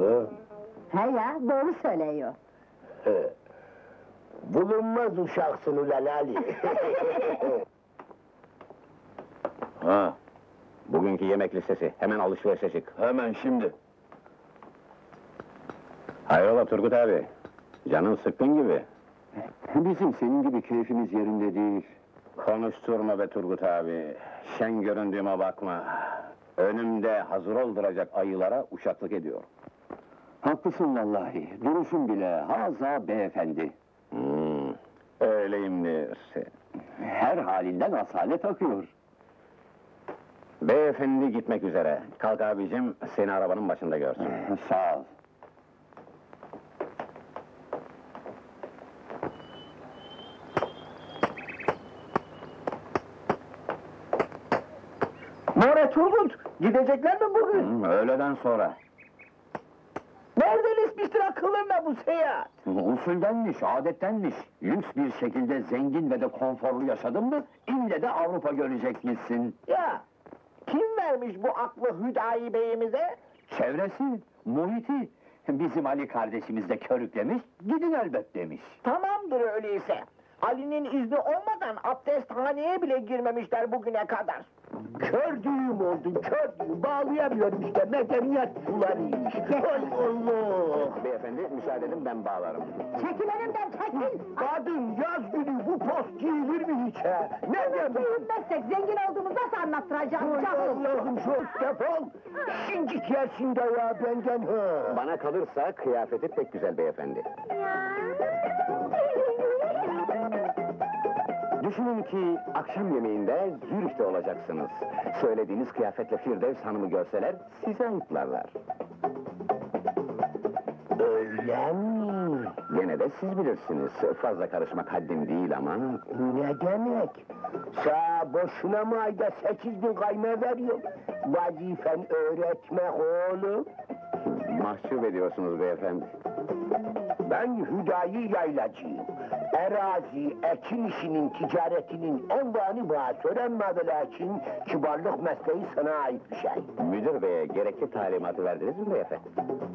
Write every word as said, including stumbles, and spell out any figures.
kız? He ya, doğru söylüyor. He. Bulunmaz uşaksın ulan Ali. Ha, bugünkü yemek listesi, hemen alışverişe çık. Hemen şimdi. Hayrola Turgut abi, canın sıkkın gibi. Bizim senin gibi keyfimiz yerinde değil. Konuşturma be Turgut abi, şen göründüğüme bakma. Önümde hazır olduracak ayılara uşaklık ediyor. Haklısın vallahi, duruşun bile haza beyefendi. Hmm, öyleyimdir. Her halinden asalet akıyor. Beyefendi gitmek üzere. Kalk abicim, seni arabanın başında görsün. Sağ ol. Nore Turgut, gidecekler mi bugün? Hmm, öğleden sonra. Nereden ismiştir akıllarına bu seyahat? Usuldenmiş, adettenmiş. Lüks bir şekilde zengin ve de konforlu yaşadın mı, ille de Avrupa görecekmişsin. Ya, kim vermiş bu aklı Hüdayi Bey'imize? Çevresi, muhiti, bizim Ali kardeşimiz de körüklemiş, gidin elbet demiş. Tamamdır öyleyse. Ali'nin izni olmadan abdesthaneye bile girmemişler bugüne kadar. Kör düğüm oldu, kör düğüm. Bağlayamıyorum işte, medeniyet sularıymış. Hay Allah! Beyefendi, müsaade edin ben bağlarım. Çekil önümden, çekil! Kadın yaz günü bu post giyilir mi hiç he? Ne demek? Giyinmezsek zengin olduğumuzu nasıl anlattıracağız Hay canım? Allah'ım şu defol! Şincik yersin de ya benden ha! Bana kalırsa kıyafeti pek güzel beyefendi. Düşünün ki akşam yemeğinde Zürih'te olacaksınız. Söylediğiniz kıyafetle Firdevs Hanım'ı görseler sizi ayıplarlar. Öyle mi? Gene de siz bilirsiniz. Fazla karışmak haddim değil ama... Ne demek? Sağ boşuna mı ayda sekiz bin kayma veriyor? Vazifen öğretmek oğlum. Mahcup ediyorsunuz beyefendi. Ben Hüdayi Yaylacıyım. Erazi, ekin işinin, ticaretinin envanı bana söylenmedi lakin kibarlık mesleği sana ait bir şey. Müdür beye gerekli talimatı verdiniz mi beyefendi?